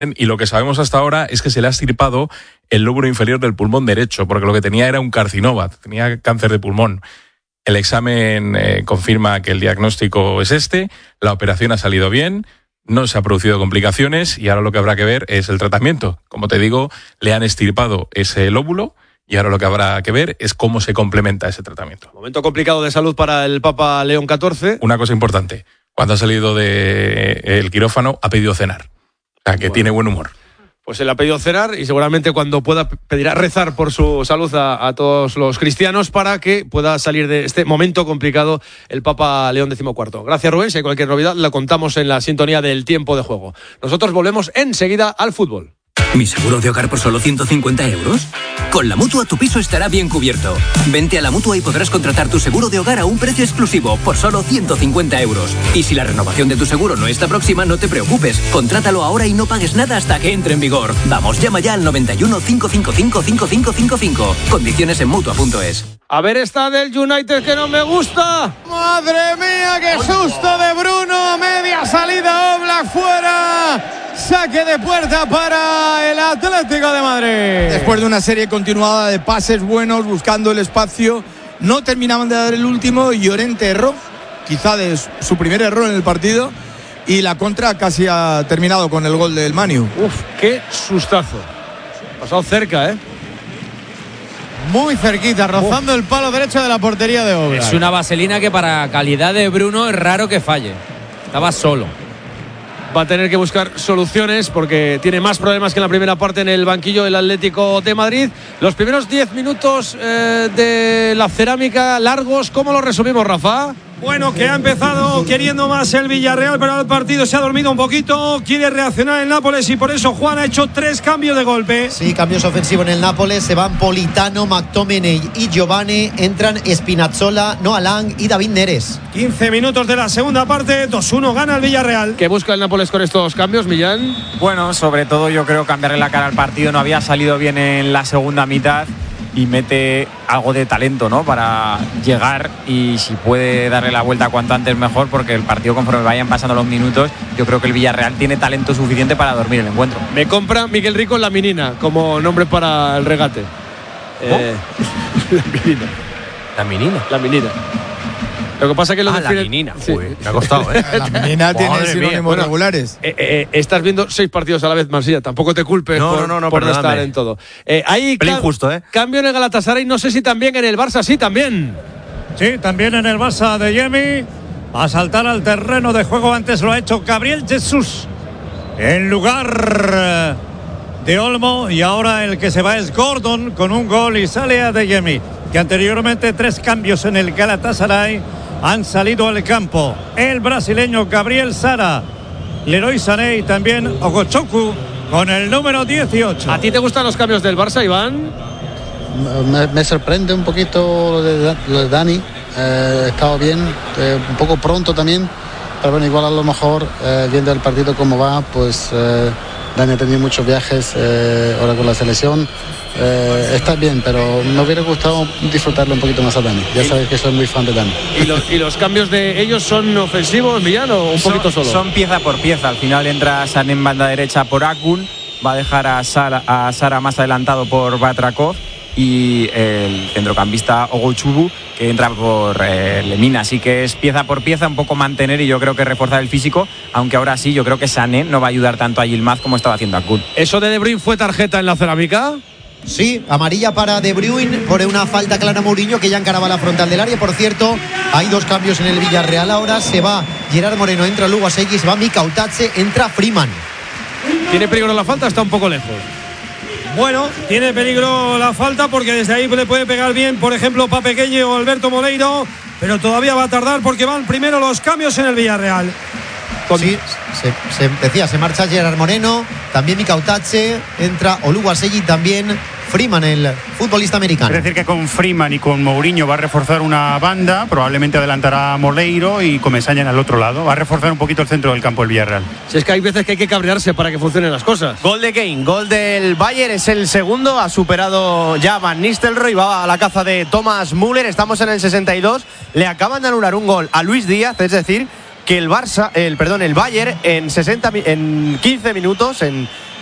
y lo que sabemos hasta ahora es que se le ha extirpado el lóbulo inferior del pulmón derecho, porque lo que tenía era un carcinoma, tenía cáncer de pulmón. El examen confirma que el diagnóstico es la operación ha salido bien, no se han producido complicaciones y ahora lo que habrá que ver es el tratamiento. Como te digo, le han extirpado ese lóbulo y ahora lo que habrá que ver es cómo se complementa ese tratamiento. Momento complicado de salud para el Papa León XIV. Una cosa importante, cuando ha salido del quirófano ha pedido cenar, o sea que tiene buen humor. Pues él ha pedido cenar y seguramente cuando pueda pedirá rezar por su salud a todos los cristianos para que pueda salir de este momento complicado el Papa León XIV. Gracias, Rubén. Si hay cualquier novedad la contamos en la sintonía del tiempo de juego. Nosotros volvemos enseguida al fútbol. ¿Mi seguro de hogar por solo 150 euros? Con la Mutua tu piso estará bien cubierto. Vente a la Mutua y podrás contratar tu seguro de hogar a un precio exclusivo por solo 150 euros. Y si la renovación de tu seguro no está próxima, no te preocupes. Contrátalo ahora y no pagues nada hasta que entre en vigor. Vamos, llama ya al 91 555 5555. Condiciones en Mutua.es. A ver esta del United que no me gusta. ¡Madre mía, qué susto de Bruno! Media salida, Oblak fuera. Saque de puerta para el Atlético de Madrid. Después de una serie continuada de pases buenos, buscando el espacio, no terminaban de dar el último y Llorente erró, quizá de su primer error en el partido, y la contra casi ha terminado con el gol del Manu. Uf, qué sustazo. Pasado cerca, Muy cerquita, rozando el palo derecho de la portería de Oblak. Es una vaselina que para calidad de Bruno es raro que falle. Estaba solo. Va a tener que buscar soluciones porque tiene más problemas que en la primera parte en el banquillo del Atlético de Madrid. Los primeros 10 minutos de la Cerámica largos, ¿cómo lo resumimos, Rafa? Bueno, que ha empezado queriendo más el Villarreal, pero el partido se ha dormido un poquito. Quiere reaccionar el Nápoles y por eso Juan ha hecho 3 cambios de golpe. Sí, cambios ofensivos en el Nápoles. Se van Politano, McTominay y Giovane. Entran Spinazzola, Noah Lang y David Neres. 15 minutos de la segunda parte. 2-1 gana el Villarreal. ¿Qué busca el Nápoles con estos cambios, Millán? Bueno, sobre todo yo creo cambiarle la cara al partido. No había salido bien en la segunda mitad y mete algo de talento, ¿no? Para llegar y si puede darle la vuelta cuanto antes mejor, porque el partido conforme vayan pasando los minutos, yo creo que el Villarreal tiene talento suficiente para dormir el encuentro. Me compra Miguel Rico la Minina como nombre para el regate. La Minina. La Minina. Lo que pasa es que lo define... la Minina. Sí. Me ha costado, La Minina tiene sinónimos regulares. Estás viendo 6 partidos a la vez, Marsella. Tampoco te culpes por no estar en todo. Hay injusto, cambio en el Galatasaray. No sé si también en el Barça. Sí, también. Sí, también en el Barça de Yemi. A saltar al terreno de juego. Antes lo ha hecho Gabriel Jesús en lugar de Olmo. Y ahora el que se va es Gordon con un gol y sale a De Yemi. Que anteriormente 3 cambios en el Galatasaray han salido al campo. El brasileño Gabriel Sara, Leroy Sané y también Ogochoku con el número 18. ¿A ti te gustan los cambios del Barça, Iván? Me sorprende un poquito lo de Dani. Ha estado bien, un poco pronto también, pero bueno, igual a lo mejor viendo el partido cómo va, pues Dani ha tenido muchos viajes ahora con la selección. Está bien, pero me hubiera gustado disfrutarlo un poquito más a Dani. Ya sabes que soy muy fan de Dani. ¿Y los cambios de ellos son ofensivos, Millán, o un poquito solo? Son pieza por pieza. Al final entra Sané en banda derecha por Akun, va a dejar a Sara más adelantado por Batrakov y el centrocampista Ogochubu que entra por Lemina. Así que es pieza por pieza, un poco mantener y yo creo que reforzar el físico, aunque ahora sí yo creo que Sané no va a ayudar tanto a Yilmaz como estaba haciendo Akun. ¿Eso de Bruyne fue tarjeta en la Cerámica? Sí, amarilla para De Bruyne por una falta clara a Mourinho que ya encaraba la frontal del área. Por cierto, hay 2 cambios en el Villarreal. Ahora se va Gerard Moreno, entra Lugo Asegui, se va Mika Utache, entra Freeman. ¿Tiene peligro la falta? Está un poco lejos. Bueno, tiene peligro la falta porque desde ahí le puede pegar bien, por ejemplo, Pape Gueye o Alberto Moleiro, pero todavía va a tardar porque van primero los cambios en el Villarreal. Sí, se marcha Gerard Moreno, también Mika Utache, entra Oluwaseyi, también Freeman, el futbolista americano. Es decir, que con Freeman y con Mourinho va a reforzar una banda, probablemente adelantará a Moleiro y Comesaña en el otro lado. Va a reforzar un poquito el centro del campo el Villarreal. Si es que hay veces que hay que cabrearse para que funcionen las cosas. Gol de Kane, gol del Bayern, es el segundo, ha superado ya Van Nistelrooy, va a la caza de Thomas Müller, estamos en el 62, le acaban de anular un gol a Luis Díaz, es decir, que el Bayern en 15 minutos, en